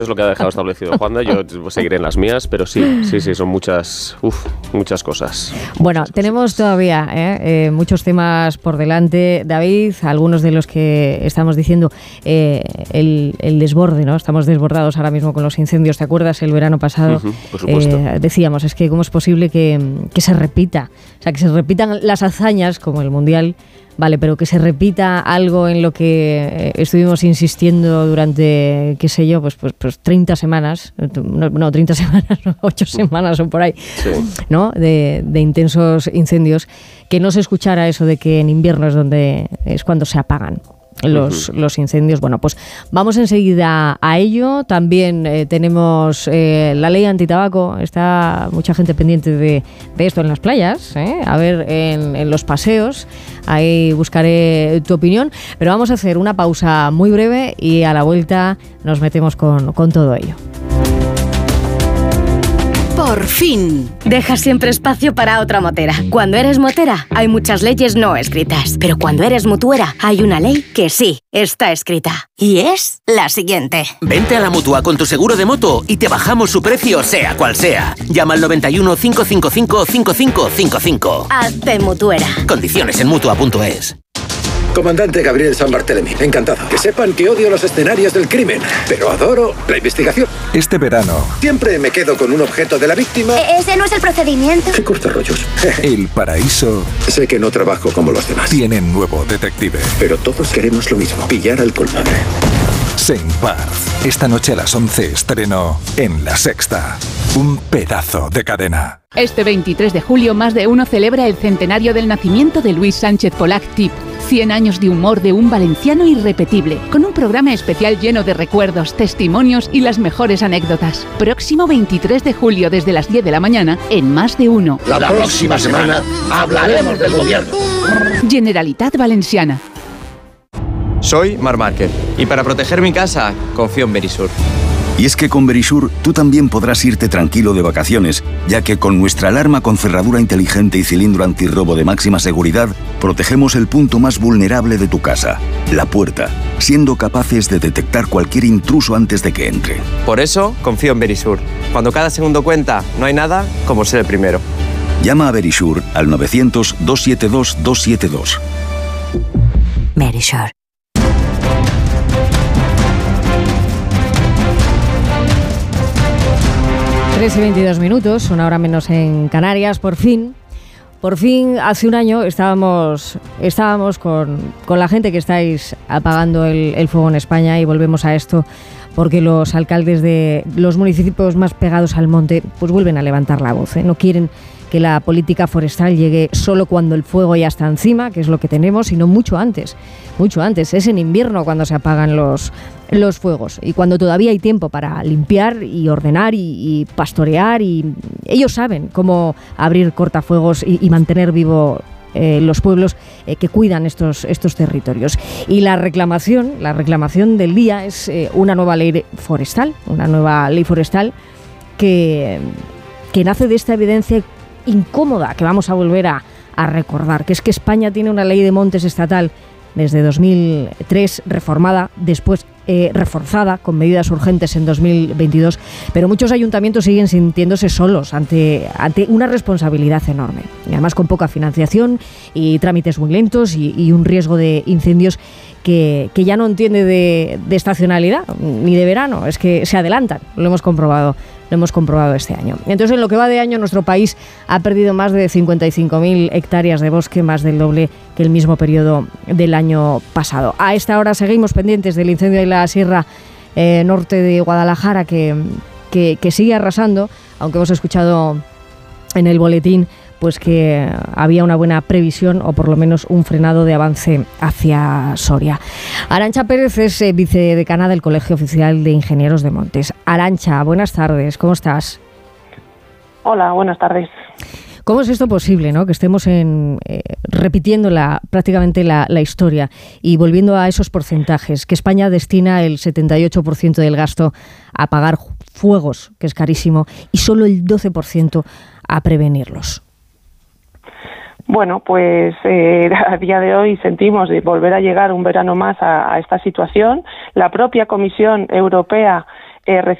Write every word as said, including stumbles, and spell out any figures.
Es lo que ha dejado establecido Juanda, yo seguiré en las mías, pero sí, sí, sí, son muchas, uf, muchas cosas. Bueno, muchas tenemos cosas. todavía ¿eh? Eh, muchos temas por delante, David, algunos de los que estamos diciendo, eh, el, el desborde, ¿no? Estamos desbordados ahora mismo con los incendios, ¿te acuerdas? El verano pasado, Uh-huh, por supuesto. Eh, decíamos, es que cómo es posible que, que se repita, o sea, que se repitan las hazañas como el Mundial. Vale, pero que se repita algo en lo que estuvimos insistiendo durante, qué sé yo, pues, pues, pues treinta semanas, no, no treinta semanas, no, ocho semanas o por ahí, Sí. ¿no? De, de intensos incendios, que no se escuchara eso de que en invierno es donde es cuando se apagan los, uh-huh. los incendios. Bueno, pues vamos enseguida a ello. También eh, tenemos eh, la ley antitabaco. Está mucha gente pendiente de, de esto en las playas, ¿eh? A ver, en, en los paseos. Ahí buscaré tu opinión. Pero vamos a hacer una pausa muy breve y a la vuelta nos metemos con, con todo ello. Por fin. Deja siempre espacio para otra motera. Cuando eres motera, hay muchas leyes no escritas. Pero cuando eres mutuera, hay una ley que sí está escrita. Y es la siguiente. Vente a la Mutua con tu seguro de moto y te bajamos su precio sea cual sea. Llama al noventa y uno, cinco cinco cinco, cinco cinco cinco cinco. Hazte mutuera. Condiciones en mutua punto es. Comandante Gabriel San Bartolomé, encantado. Que sepan que odio los escenarios del crimen, pero adoro la investigación. Este verano... Siempre me quedo con un objeto de la víctima. E- ese no es el procedimiento. ¿Qué cortarrollos? El paraíso... Sé que no trabajo como los demás. Tiene nuevo detective. Pero todos queremos lo mismo, pillar al culpable. Saint Barth. Esta noche a las once estreno en La Sexta. Un pedazo de cadena. Este veintitrés de julio, Más de Uno celebra el centenario del nacimiento de Luis Sánchez Polac Tip. cien años de humor de un valenciano irrepetible, con un programa especial lleno de recuerdos, testimonios y las mejores anécdotas. Próximo veintitrés de julio, desde las diez de la mañana, en Más de Uno. La próxima semana hablaremos del gobierno. Generalitat Valenciana. Soy Marc Márquez y para proteger mi casa confío en Verisur. Y es que con Verisur tú también podrás irte tranquilo de vacaciones, ya que con nuestra alarma con cerradura inteligente y cilindro antirrobo de máxima seguridad, protegemos el punto más vulnerable de tu casa, la puerta, siendo capaces de detectar cualquier intruso antes de que entre. Por eso confío en Verisur. Cuando cada segundo cuenta, no hay nada como ser el primero. Llama a Verisur al novecientos, doscientos setenta y dos, doscientos setenta y dos. Verisur. tres y veintidós minutos, una hora menos en Canarias, por fin. Por fin, hace un año estábamos, estábamos con, con la gente que estáis apagando el, el fuego en España y volvemos a esto porque los alcaldes de los municipios más pegados al monte pues vuelven a levantar la voz, ¿eh? No quieren que la política forestal llegue solo cuando el fuego ya está encima, que es lo que tenemos, sino mucho antes, mucho antes. Es en invierno cuando se apagan los, los fuegos y cuando todavía hay tiempo para limpiar y ordenar y, y pastorear, y ellos saben cómo abrir cortafuegos y, y mantener vivo eh, los pueblos eh, que cuidan estos, estos territorios. Y la reclamación, la reclamación del día es eh, una nueva ley forestal, una nueva ley forestal que, que nace de esta evidencia incómoda que vamos a volver a, a recordar, que es que España tiene una ley de montes estatal desde dos mil tres, reformada, después eh, reforzada con medidas urgentes en dos mil veintidós, pero muchos ayuntamientos siguen sintiéndose solos ante, ante una responsabilidad enorme, y además con poca financiación y trámites muy lentos y, y un riesgo de incendios que, que ya no entiende de, de estacionalidad ni de verano, es que se adelantan, lo hemos comprobado. Lo hemos comprobado este año. Entonces, en lo que va de año, nuestro país ha perdido más de cincuenta y cinco mil hectáreas de bosque, más del doble que el mismo periodo del año pasado. A esta hora seguimos pendientes del incendio de la Sierra eh, Norte de Guadalajara, que, que, que sigue arrasando, aunque hemos escuchado en el boletín pues que había una buena previsión o por lo menos un frenado de avance hacia Soria. Arantxa Pérez es eh, vicedecana del Colegio Oficial de Ingenieros de Montes. Arantxa, buenas tardes, ¿cómo estás? Hola, buenas tardes. ¿Cómo es esto posible, ¿no? Que estemos en, eh, repitiendo la, prácticamente la, la historia y volviendo a esos porcentajes, que España destina el setenta y ocho por ciento del gasto a apagar fuegos, que es carísimo, y solo el doce por ciento a prevenirlos? Bueno, pues eh, a día de hoy sentimos de volver a llegar un verano más a, a esta situación. La propia Comisión Europea eh,